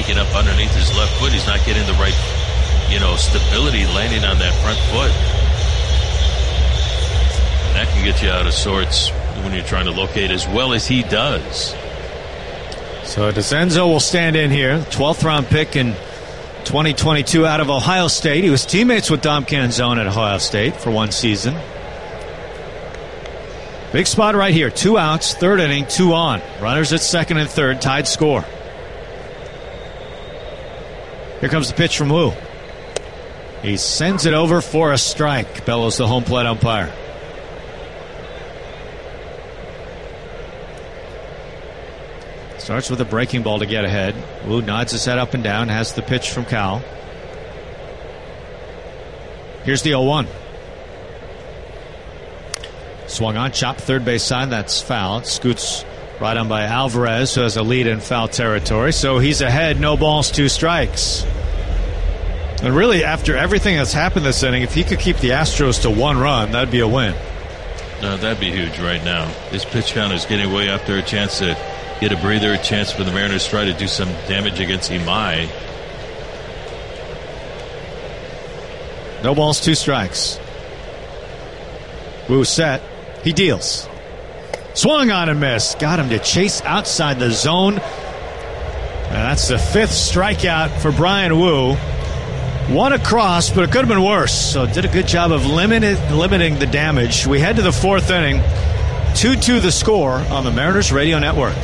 sneaking up underneath his left foot. He's not getting the right, stability landing on that front foot. And that can get you out of sorts when you're trying to locate as well as he does. So DeCenzo will stand in here, 12th round pick in 2022 out of Ohio State. He was teammates with Dom Canzone at Ohio State for one season. Big spot right here. 2 outs, third inning, 2 on. Runners at second and third, tied score. Here comes the pitch from Wu. He sends it over for a strike, bellows the home plate umpire. Starts with a breaking ball to get ahead. Wu nods his head up and down, has the pitch from Cal. Here's the 0-1. Swung on, chopped third base side. That's foul. It scoots right on by Alvarez, who has a lead in foul territory. So he's ahead, no balls, 2 strikes. And really, after everything that's happened this inning, if he could keep the Astros to 1 run, that'd be a win. No, that'd be huge right now. His pitch count is getting way up there. A chance to get a breather, a chance for the Mariners to try to do some damage against Imai. No balls, 2 strikes. Wu set. He deals. Swung on and missed. Got him to chase outside the zone. And that's the 5th strikeout for Bryan Wu. 1 across, but it could have been worse. So did a good job of limiting the damage. We head to the 4th inning. 2-2 the score on the Mariners Radio Network.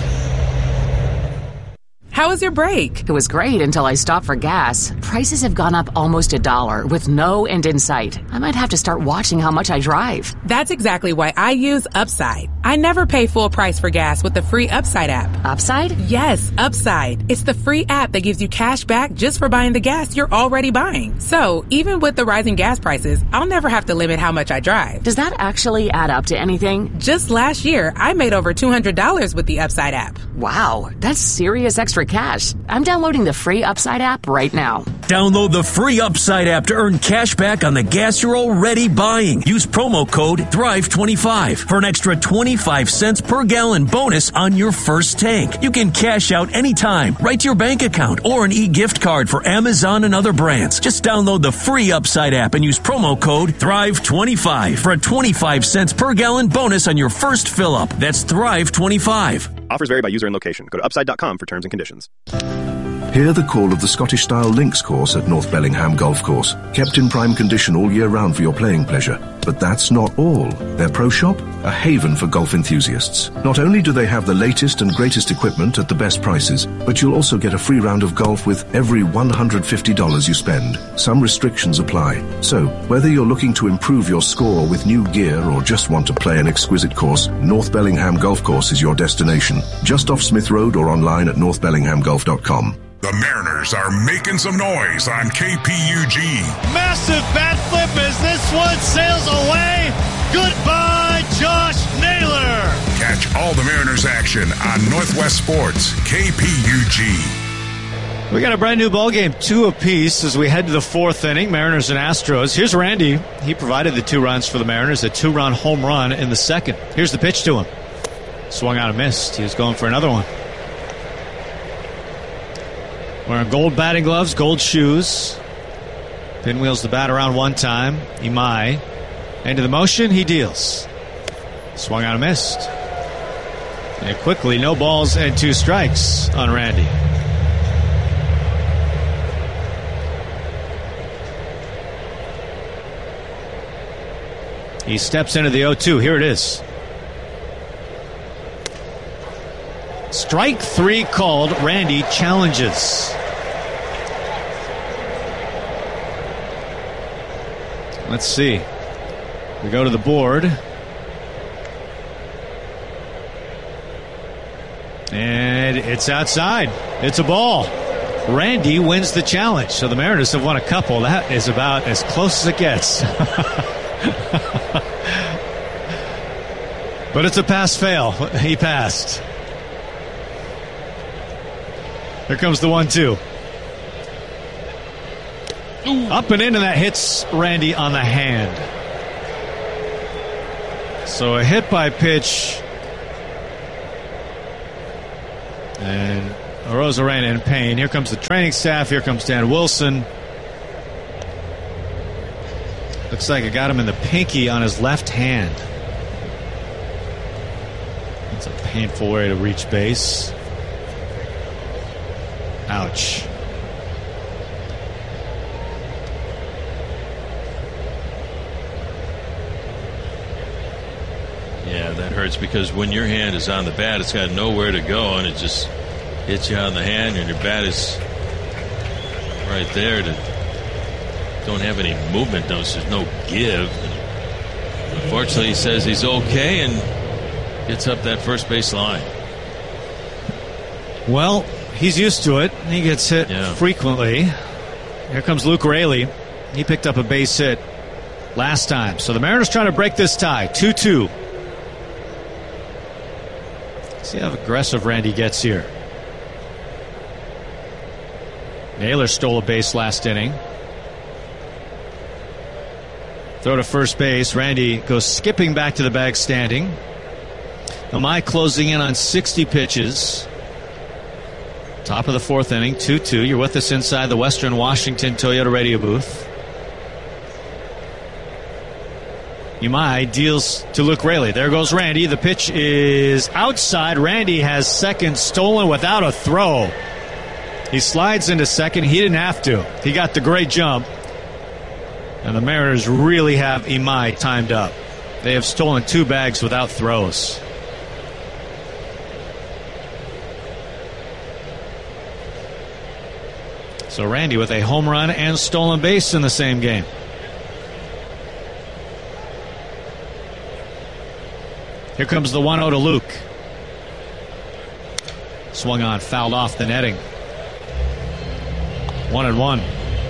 How was your break? It was great until I stopped for gas. Prices have gone up almost $1 with no end in sight. I might have to start watching how much I drive. That's exactly why I use Upside. I never pay full price for gas with the free Upside app. Upside? Yes, Upside. It's the free app that gives you cash back just for buying the gas you're already buying. So, even with the rising gas prices, I'll never have to limit how much I drive. Does that actually add up to anything? Just last year, I made over $200 with the Upside app. Wow, that's serious extra cash. I'm downloading the free Upside app right now. Download the free Upside app to earn cash back on the gas you're already buying. Use promo code THRIVE25 for an extra 25 cents per gallon bonus on your first tank. You can cash out anytime, right to your bank account, or an e-gift card for Amazon and other brands. Just download the free Upside app and use promo code THRIVE25 for a 25 cents per gallon bonus on your first fill-up. That's THRIVE25. Offers vary by user and location. Go to upside.com for terms and conditions. Hear the call of the Scottish-style links course at North Bellingham Golf Course. Kept in prime condition all year round for your playing pleasure. But that's not all. Their pro shop? A haven for golf enthusiasts. Not only do they have the latest and greatest equipment at the best prices, but you'll also get a free round of golf with every $150 you spend. Some restrictions apply. So, whether you're looking to improve your score with new gear or just want to play an exquisite course, North Bellingham Golf Course is your destination. Just off Smith Road or online at northbellingham.golf.com. The Mariners are making some noise on KPUG. Massive bat flip as this one sails away. Goodbye, Josh Naylor. Catch all the Mariners action on Northwest Sports, KPUG. We got a brand new ball game, 2 apiece as we head to the 4th inning. Mariners and Astros. Here's Randy. He provided the 2 runs for the Mariners, a 2-run home run in the 2nd. Here's the pitch to him. Swung out and missed. He was going for another one. Wearing gold batting gloves, gold shoes. Pinwheels the bat around one time. Imai. Into the motion, he deals. Swung out and missed. And quickly, no balls and 2 strikes on Randy. He steps into the 0-2. Here it is. Strike 3 called. Randy challenges. Let's see. We go to the board. And it's outside. It's a ball. Randy wins the challenge. So the Mariners have won a couple. That is about as close as it gets. But it's a pass-fail. He passed. Here comes the 1-2. Up and in, and that hits Randy on the hand. So a hit by pitch. And Arozarena in pain. Here comes the training staff. Here comes Dan Wilson. Looks like it got him in the pinky on his left hand. It's a painful way to reach base. Ouch. Yeah, that hurts because when your hand is on the bat, it's got nowhere to go, and it just hits you on the hand, and your bat is right there. Don't have any movement, though, so there's no give. And unfortunately, he says he's okay and gets up that first base line. Well, he's used to it. He gets hit frequently. Here comes Luke Raley. He picked up a base hit last time. So the Mariners trying to break this tie. 2-2. See how aggressive Randy gets here. Naylor stole a base last inning. Throw to first base. Randy goes skipping back to the bag standing. Amai closing in on 60 pitches. Top of the fourth inning, 2-2. You're with us inside the Western Washington Toyota radio booth. Amai deals to Luke Raley. There goes Randy. The pitch is outside. Randy has second stolen without a throw. He slides into second. He didn't have to. He got the great jump. And the Mariners really have Amai timed up. They have stolen 2 bags without throws. So Randy with a home run and stolen base in the same game. Here comes the 1-0 to Luke. Swung on, fouled off the netting. 1-1.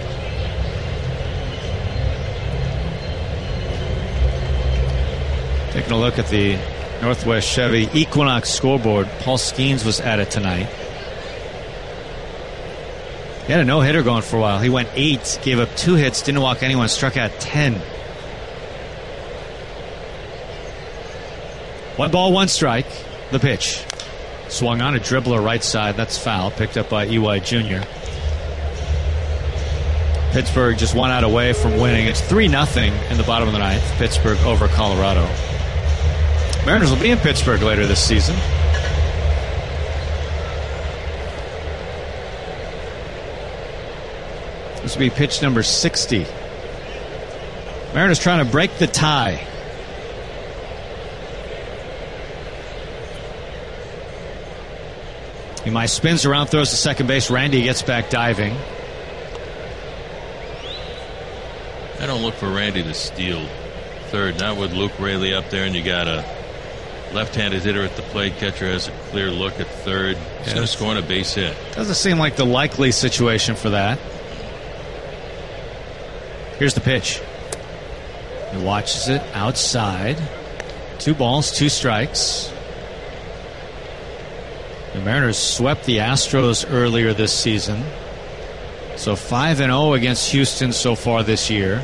Taking a look at the Northwest Chevy Equinox scoreboard. Paul Skeens was at it tonight. He had a no-hitter going for a while. He went 8, gave up 2 hits, didn't walk anyone, struck out 10. 1 ball, 1 strike. The pitch. Swung on a dribbler right side. That's foul. Picked up by E.Y. Jr. Pittsburgh just 1 out away from winning. It's 3-0 in the bottom of the ninth. Pittsburgh over Colorado. Mariners will be in Pittsburgh later this season. This will be pitch number 60. Mariners trying to break the tie. Amai spins around, throws to second base. Randy gets back diving. I don't look for Randy to steal third. Not with Luke Raley up there, and you got a left-handed hitter at the plate. Catcher has a clear look at third. He's going to score on a base hit. Doesn't seem like the likely situation for that. Here's the pitch. He watches it outside. 2 balls, 2 strikes. The Mariners swept the Astros earlier this season. So 5-0 against Houston so far this year.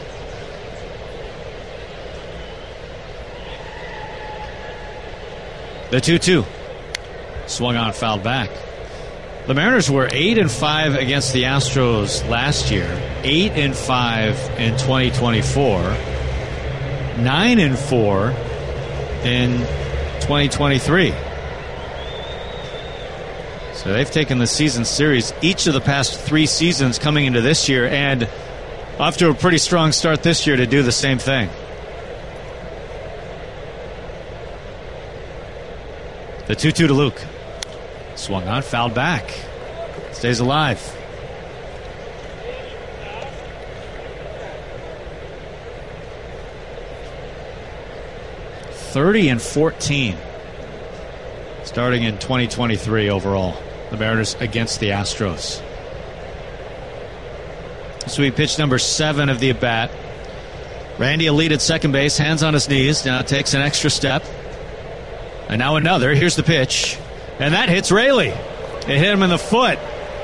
The 2-2. Swung on, fouled back. The Mariners were 8-5 against the Astros last year. 8-5 in 2024. 9-4 in 2023. So they've taken the season series each of the past 3 seasons coming into this year, and off to a pretty strong start this year to do the same thing. The 2-2 to Luke. Swung on, fouled back. Stays alive. (30-14) starting in 2023 overall. The Mariners against the Astros. This will be pitch number 7 of the at-bat. Randy a lead at second base, hands on his knees, now takes an extra step. And now another. Here's the pitch. And that hits Raley. It hit him in the foot.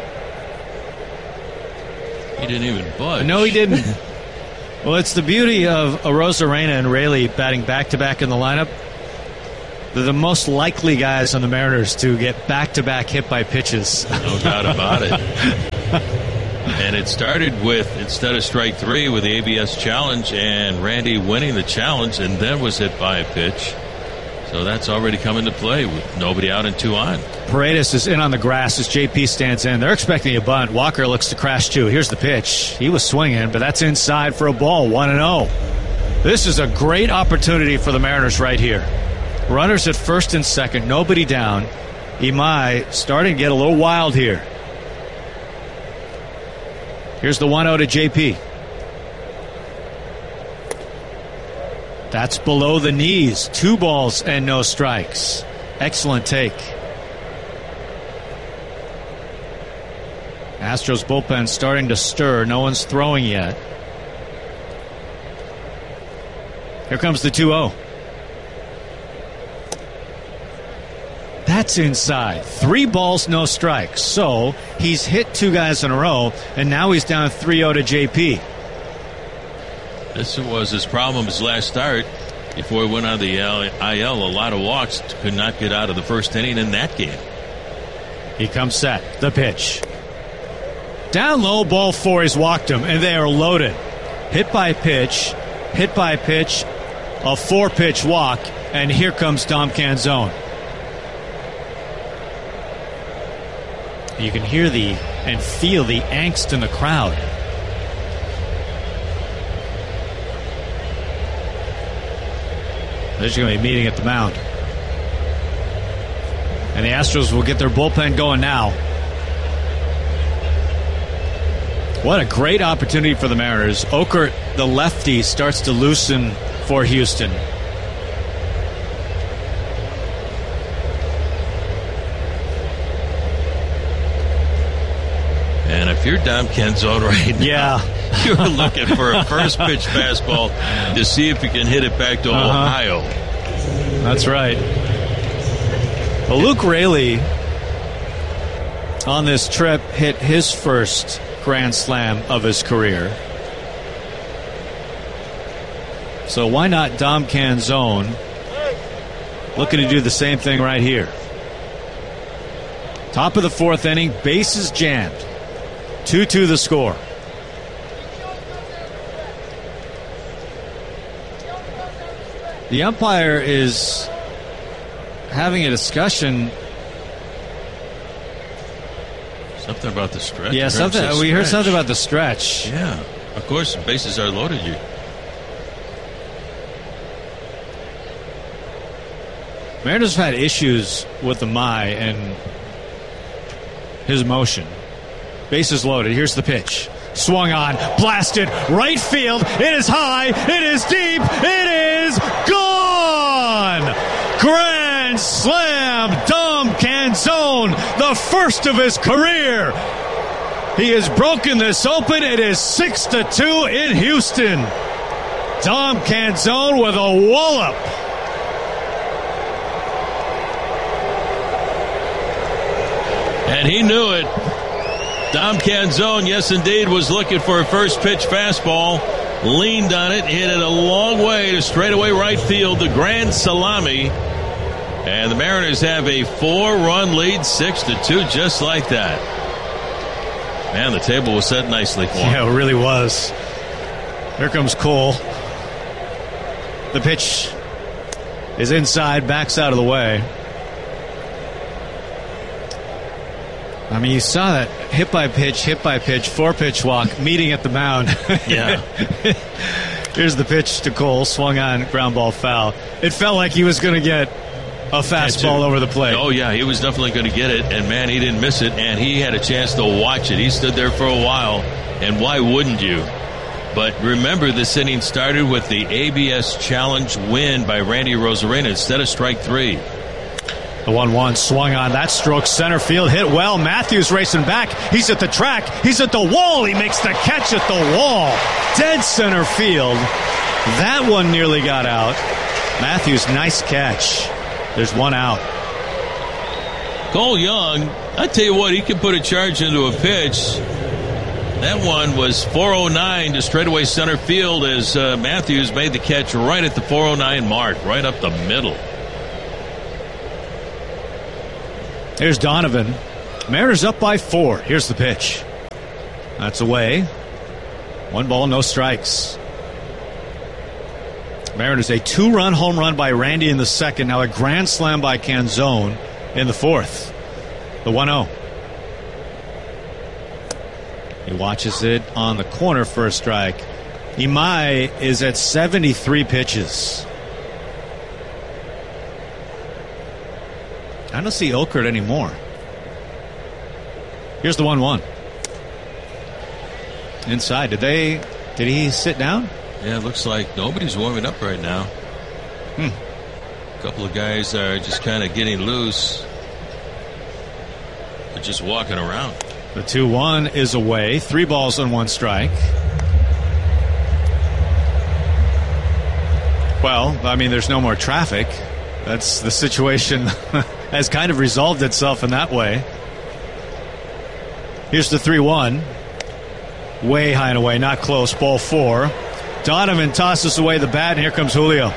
He didn't even budge. No, he didn't. Well, it's the beauty of Arozarena and Raley batting back-to-back in the lineup. They're the most likely guys on the Mariners to get back-to-back hit by pitches. No doubt about it. And it started with, instead of strike 3, with the ABS challenge, and Randy winning the challenge, and then was hit by a pitch. So that's already come into play with nobody out and 2 on. Paredes is in on the grass as JP stands in. They're expecting a bunt. Walker looks to crash too. Here's the pitch. He was swinging, but that's inside for a ball. 1-0. This is a great opportunity for the Mariners right here. Runners at first and second, nobody down. Imai starting to get a little wild here. Here's the 1-0 to JP. That's below the knees. 2 balls and no strikes. Excellent take. Astros bullpen starting to stir. No one's throwing yet. Here comes the 2-0. That's inside. 3 balls, no strikes. So he's hit 2 guys in a row, and now he's down 3-0 to JP. This was his problem his last start. Before he went on the IL, a lot of walks, could not get out of the first inning in that game. He comes set. The pitch. Down low, ball 4. He's walked him, and they are loaded. Hit by pitch, a 4-pitch walk, and here comes Dom Canzone. You can hear and feel the angst in the crowd. They're just going to be meeting at the mound. And the Astros will get their bullpen going now. What a great opportunity for the Mariners. Okert, the lefty, starts to loosen for Houston. And if you're Dom Canzone right now, you're looking for a first pitch fastball to see if you can hit it back to Ohio. That's right. Well, Luke Raley on this trip hit his first grand slam of his career. So why not Dom Canzone looking to do the same thing right here? Top of the 4th inning, bases jammed. 2-2 the score. The umpire is having a discussion. Something about the stretch. Yeah, we heard something about the stretch. Yeah, of course, bases are loaded. Mariners have had issues with the Mai and his motion. Bases loaded. Here's the pitch. Swung on, blasted, right field. It is high, it is deep, it is gone! Grand slam, Dom Canzone, the first of his career. He has broken this open. It is 6-2 in Houston. Dom Canzone with a wallop. And he knew it. Dom Canzone, yes indeed, was looking for a first pitch fastball, leaned on it, hit it a long way to straightaway right field, the grand salami, and the Mariners have a 4-run lead, 6-2, just like that. Man, the table was set nicely for him. Yeah, it really was. Here comes Cole. The pitch is inside, backs out of the way. I mean, you saw that hit by pitch, 4-pitch walk, meeting at the mound. Yeah. Here's the pitch to Cole, swung on, ground ball foul. It felt like he was going to get a fastball over the plate. Oh, yeah, he was definitely going to get it, and man, he didn't miss it, and he had a chance to watch it. He stood there for a while, and why wouldn't you? But remember, this inning started with the ABS Challenge win by Randy Arozarena instead of strike 3. The 1-1 swung on. That stroke center field, hit well. Matthews racing back. He's at the track. He's at the wall. He makes the catch at the wall. Dead center field. That one nearly got out. Matthews, nice catch. There's 1 out. Cole Young, I tell you what, he can put a charge into a pitch. That one was 409 to straightaway center field as Matthews made the catch right at the 409 mark, right up the middle. Here's Donovan. Mariners up by 4. Here's the pitch. That's away. 1 ball, no strikes. Mariners a 2-run home run by Randy in the second. Now a grand slam by Canzone in the fourth. The 1-0. He watches it on the corner for a strike. Imai is at 73 pitches. I don't see Okert anymore. Here's the 1-1. Inside. Did he sit down? Yeah, it looks like nobody's warming up right now. A couple of guys are just kind of getting loose. They're just walking around. The 2-1 is away. 3 balls and 1 strike. Well, I mean, there's no more traffic. That's the situation has kind of resolved itself in that way. Here's the 3-1. Way high and away, not close. Ball 4. Donovan tosses away the bat, and here comes Julio.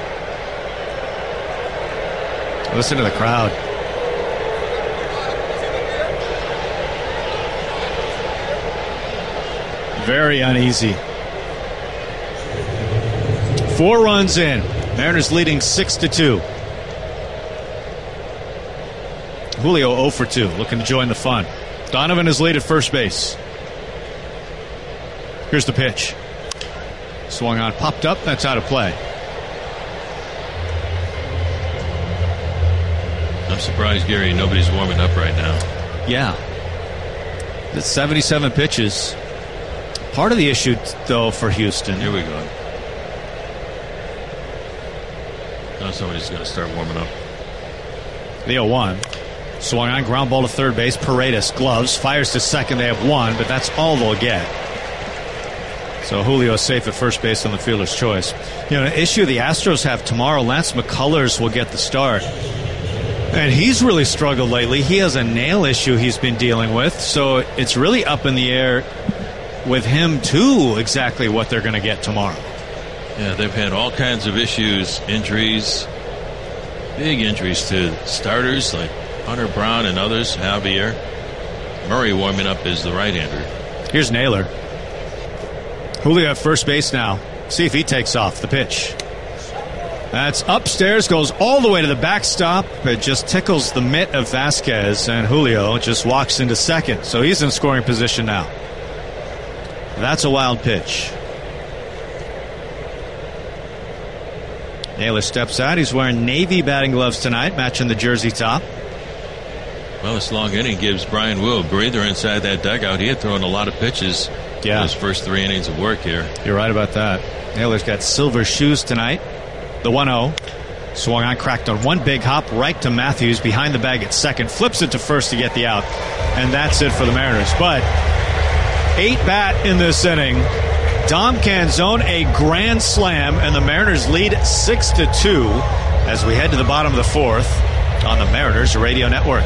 Listen to the crowd. Very uneasy. 4 runs in. Mariners leading 6-2. Julio 0 for 2, looking to join the fun. Donovan is lead at first base. Here's the pitch. Swung on, popped up, that's out of play. I'm surprised, Gary, nobody's warming up right now. Yeah. It's 77 pitches. Part of the issue, though, for Houston. Here we go. Now somebody's going to start warming up. The 0-1. Swung on, ground ball to third base. Paredes, gloves, fires to second. They have 1, but that's all they'll get. So Julio is safe at first base on the fielder's choice. You know, an issue the Astros have tomorrow, Lance McCullers will get the start. And he's really struggled lately. He has a nail issue he's been dealing with. So it's really up in the air with him, too, exactly what they're going to get tomorrow. Yeah, they've had all kinds of issues, injuries, big injuries to starters like Hunter Brown and others, Javier. Murray warming up is the right-hander. Here's Naylor. Julio at first base now. See if he takes off. The pitch. That's upstairs, goes all the way to the backstop. It just tickles the mitt of Vasquez, and Julio just walks into second. So he's in scoring position now. That's a wild pitch. Naylor steps out. He's wearing navy batting gloves tonight, matching the jersey top. Well, this long inning gives Brian Wu a breather inside that dugout. He had thrown a lot of pitches in his first 3 innings of work here. You're right about that. Naylor's got silver shoes tonight. The 1-0. Swung on, cracked on 1 big hop right to Matthews behind the bag at second. Flips it to first to get the out. And that's it for the Mariners. But 8 bat in this inning. Dom Canzone, a grand slam, and the Mariners lead 6-2 as we head to the bottom of the 4th on the Mariners Radio Network.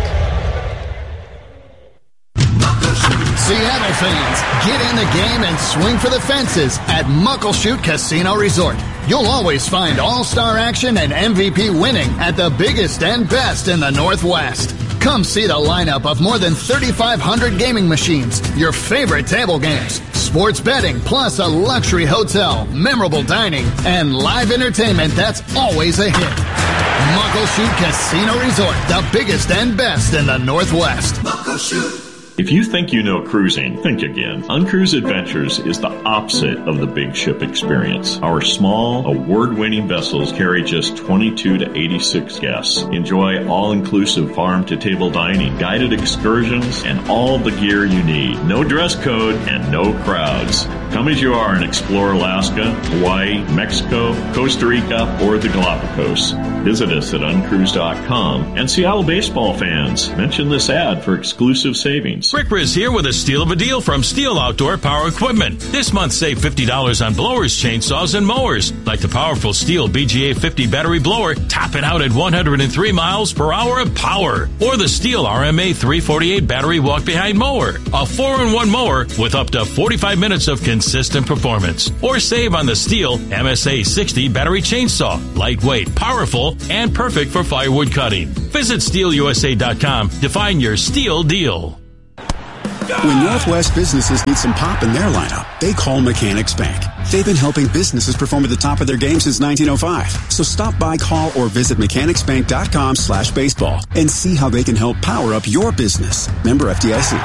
Seattle fans, get in the game and swing for the fences at Muckleshoot Casino Resort. You'll always find all-star action and MVP winning at the biggest and best in the Northwest. Come see the lineup of more than 3,500 gaming machines, your favorite table games, sports betting, plus a luxury hotel, memorable dining, and live entertainment that's always a hit. Muckleshoot Casino Resort, the biggest and best in the Northwest. Muckleshoot. If you think you know cruising, think again. Uncruise Adventures is the opposite of the big ship experience. Our small, award-winning vessels carry just 22 to 86 guests. Enjoy all-inclusive farm-to-table dining, guided excursions, and all the gear you need. No dress code and no crowds. Come as you are and explore Alaska, Hawaii, Mexico, Costa Rica, or the Galapagos. Visit us at uncruise.com. And Seattle baseball fans, mention this ad for exclusive savings. Rick Riz here with a steal of a deal from Steel Outdoor Power Equipment. This month, save $50 on blowers, chainsaws, and mowers. Like the powerful Steel BGA 50 battery blower, topping out at 103 miles per hour of power. Or the Steel RMA 348 battery walk-behind mower. A 4-in-1 mower with up to 45 minutes of consistent performance. Or save on the Steel MSA 60 battery chainsaw. Lightweight, powerful, and perfect for firewood cutting. Visit SteelUSA.com to find your Steel deal. When Northwest businesses need some pop in their lineup, they call Mechanics Bank. They've been helping businesses perform at the top of their game since 1905. So stop by, call, or visit mechanicsbank.com/baseball and see how they can help power up your business. Member FDIC.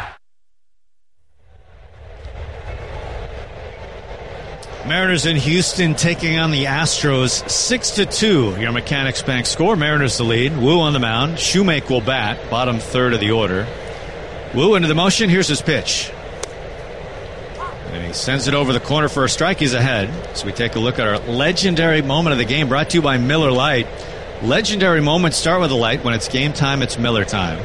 Mariners in Houston taking on the Astros 6-2. Your Mechanics Bank score. Mariners the lead. Wu on the mound. Shoemake will bat. Bottom third of the order. Wu into the motion. Here's his pitch. And he sends it over the corner for a strike. He's ahead. So we take a look at our legendary moment of the game, brought to you by Miller Lite. Legendary moments start with a light. When it's game time, it's Miller time.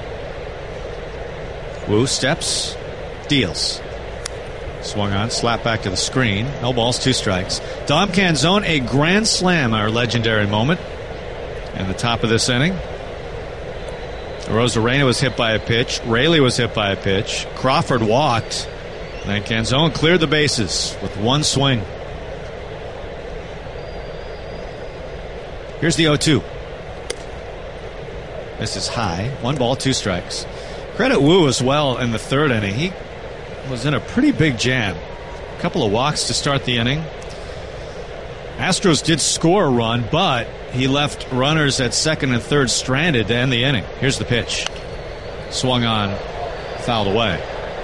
Wu steps, deals. Swung on, slap back to the screen. No balls, 2 strikes. Dom Canzone, a grand slam, our legendary moment. And the top of this inning. Rosarena was hit by a pitch. Raley was hit by a pitch. Crawford walked. And Canzone cleared the bases with 1 swing. Here's the 0-2. This is high. 1 ball, 2 strikes. Credit Wu as well in the third inning. He was in a pretty big jam. A couple of walks to start the inning. Astros did score a run, but he left runners at second and third stranded to end the inning. Here's the pitch. Swung on, fouled away.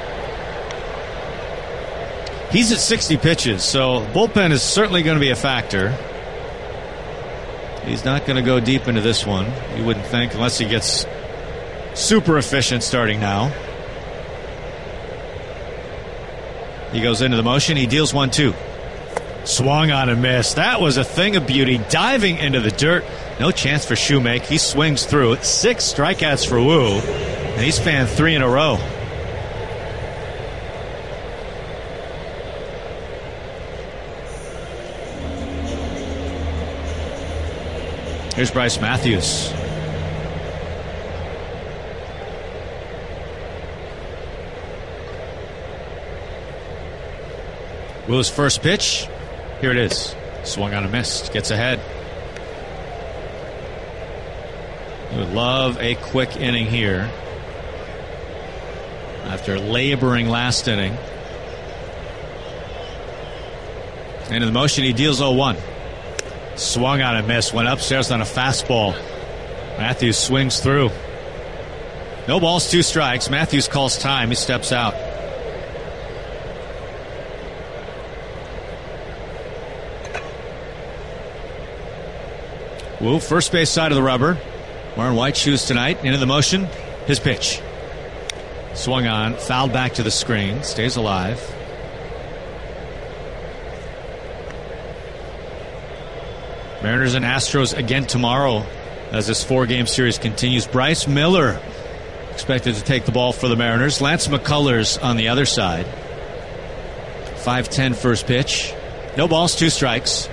He's at 60 pitches, so bullpen is certainly going to be a factor. He's not going to go deep into this one, you wouldn't think, unless he gets super efficient starting now. He goes into the motion. He deals 1-2. Swung on and missed. That was a thing of beauty. Diving into the dirt. No chance for Shoemake. He swings through it. 6 strikeouts for Wu. And he's fanned 3 in a row. Here's Bryce Matthews. Wu's first pitch. Here it is. Swung on and missed. Gets ahead. He would love a quick inning here after laboring last inning. Into the motion. He deals 0-1. Swung on and missed. Went upstairs on a fastball. Matthews swings through. No balls, 2 strikes. Matthews calls time. He steps out. Wu, first base side of the rubber. Wearing white shoes tonight. Into the motion. His pitch. Swung on. Fouled back to the screen. Stays alive. Mariners and Astros again tomorrow as this 4-game series continues. Bryce Miller expected to take the ball for the Mariners. Lance McCullers on the other side. 5-10 first pitch. No balls, 2 strikes.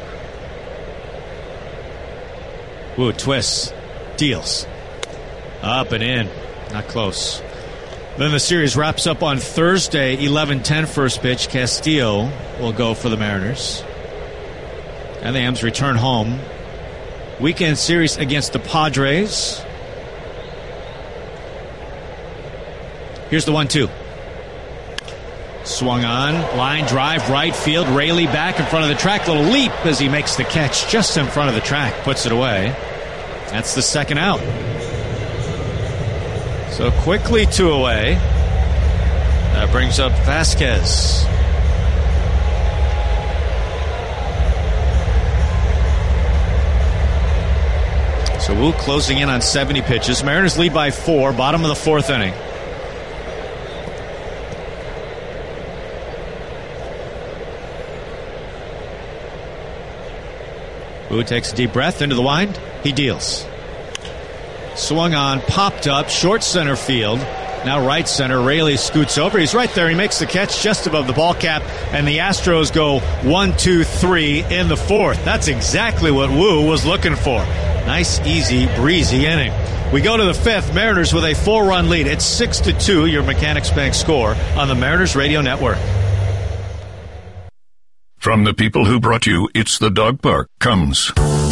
Wu twists, deals. Up and in. Not close. Then the series wraps up on Thursday, 11-10 first pitch. Castillo will go for the Mariners. And the M's return home. Weekend series against the Padres. Here's the 1-2. Swung on. Line drive, right field. Raley back in front of the track. Little leap as he makes the catch just in front of the track. Puts it away. That's the second out. So quickly 2 away. That brings up Vasquez. So Wu closing in on 70 pitches. Mariners lead by 4, bottom of the 4th inning. Wu takes a deep breath into the wind. He deals. Swung on, popped up, short center field. Now right center. Raley scoots over. He's right there. He makes the catch just above the ball cap. And the Astros go 1-2-3 in the 4th. That's exactly what Wu was looking for. Nice, easy, breezy inning. We go to the 5th. Mariners with a 4-run lead. It's 6-2, your Mechanics Bank score on the Mariners Radio Network. From the people who brought you It's the Dog Park comes